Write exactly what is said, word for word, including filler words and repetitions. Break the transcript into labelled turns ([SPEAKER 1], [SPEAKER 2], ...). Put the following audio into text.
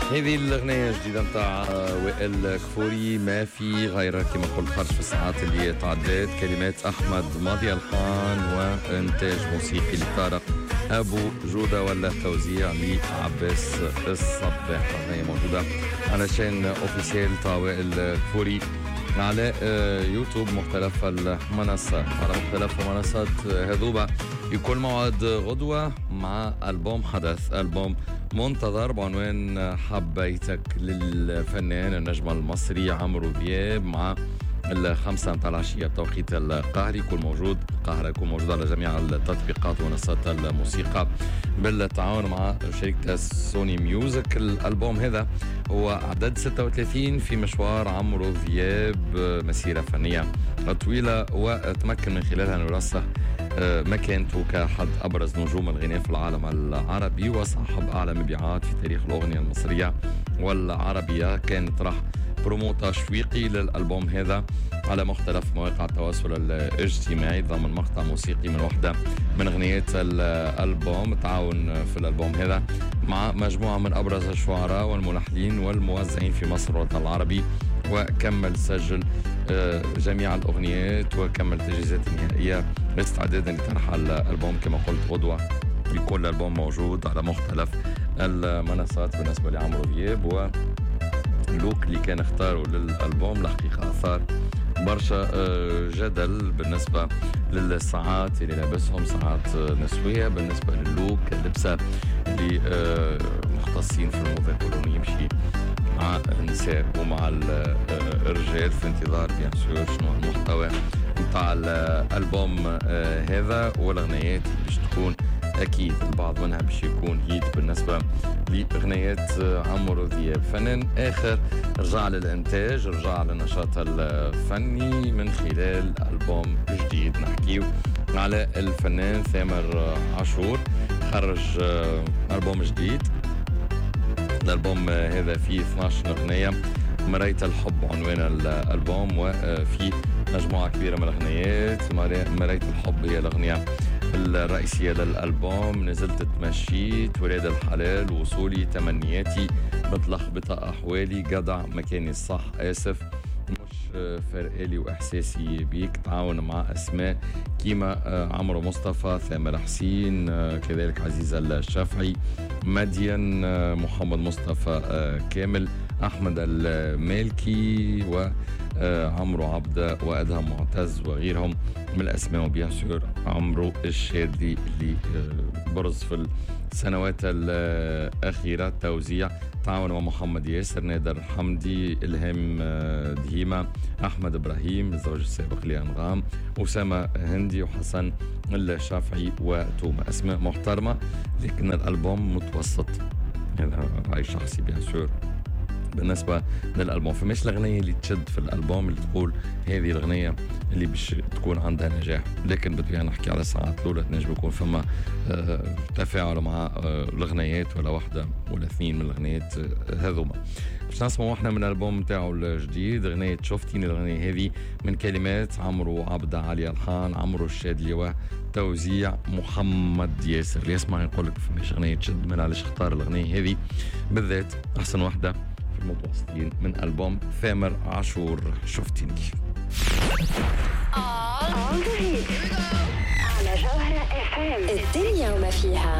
[SPEAKER 1] هذه الأغنية الجديدة متاع وائل كفوري، ما في غيرها كما قلت خرج في الساعات اللي تعدت. كلمات أحمد ماضي الخان وإنتاج موسيقي لطارق أبو جودة، ولا توزيع لعباس الصباح. الأغنية موجودة على شان أوفيسيال تاع وائل كفوري على يوتيوب مختلف المنصات. على مختلف المنصات هذوبة يكون موعد غدوة مع ألبوم حدث، ألبوم منتظر بعنوان حبيتك للفنان النجم المصري عمرو دياب، مع الخمسة متاع العشية بتوقيت القاهري. يكون موجود القاهرة، يكون موجود على جميع التطبيقات ومنصات الموسيقى بالتعاون مع شركة سوني ميوزك. الألبوم هذا هو عدد ستة وثلاثين في مشوار عمرو دياب، مسيرة فنية طويلة وتمكن من خلالها أن يرسخ مكانته كأحد أبرز نجوم الغناء في العالم العربي وصاحب أعلى مبيعات في تاريخ الأغنية المصرية والعربية. كانت راح برومو تشويقي للألبوم هذا على مختلف مواقع التواصل الاجتماعي ضمن مقطع موسيقي من واحدة من أغنيات الألبوم. تعاون في الألبوم هذا مع مجموعة من أبرز الشعراء والملحنين والموزعين في مصر والوطن العربي، وكمل سجل جميع الأغنيات وكمل تجهيزات النهائية استعدادا لطرح الألبوم كما قلت غدوة. يكون الألبوم موجود على مختلف المنصات. بالنسبة لعمرو دياب و اللوك اللي كان اختاره للألبوم الحقيقة أثار برشا جدل بالنسبة للساعات اللي لابسهم، ساعات نسوية. بالنسبة للوك اللبسة اللي مختصين في الموضة يقولون يمشي مع النساء ومع الرجال، في انتظار بيان سور شنو المحتوى متاع الألبوم هذا والأغنيات باش تكون أكيد البعض منها باش يكون هيت بالنسبة لأغنيات عمرو دياب. فنان آخر رجع للإنتاج، رجع للنشاط الفني من خلال ألبوم جديد. نحكيو على الفنان ثامر عاشور، خرج ألبوم جديد. الألبوم هذا فيه اثنعش أغنية، مراية الحب عنوان الألبوم، وفي مجموعة كبيرة من الأغنيات. مراية الحب هي الأغنية الرئيسية للألبوم. نزلت تمشيت، ولاد الحلال، وصولي، تمنياتي، متلخبطة أحوالي، جدع، مكاني الصح، آسف، مش فرقالي، وإحساسي بيك. تعاون مع أسماء كيما عمرو مصطفى، ثامر حسين، كذلك عزيزة الشافعي، مدين، محمد مصطفى كامل، أحمد المالكي، وعمرو عبدة، وأدهم معتز، وغيرهم من الأسماء. وبيان سور عمرو الشادي اللي برز في السنوات الأخيرة. توزيع تعاون مع محمد ياسر، نادر حمدي، إلهام دهيمة، أحمد إبراهيم الزوج السابق لأنغام، أسامة هندي، وحسن الشافعي، وتوما. أسماء محترمة لكن الألبوم متوسط، هذا رأي شخصي بيان سور بالنسبة للألبوم. فماش الأغنية اللي تشد في الألبوم اللي تقول هذه الأغنية اللي باش تكون عندها نجاح، لكن بدنا نحكي على الساعات الأولى تنجم يكون فما آه تفاعل مع آه الأغنيات، ولا واحدة ولا اثنين من الأغنيات آه هذوما. باش نسمعوا احنا من الألبوم متاعه الجديد أغنية شفتيني. الأغنية هذه من كلمات عمرو عبدة، علي الخان، عمرو الشادلي، وتوزيع محمد ياسر. اللي يسمع يقول لك فماش أغنية تشد، من علاش اختار الأغنية هذه بالذات أحسن واحدة في المتوسطين من ألبوم ثامر عاشور شفتيني.
[SPEAKER 2] على جوهرة اف ام، الدنيا وما فيها.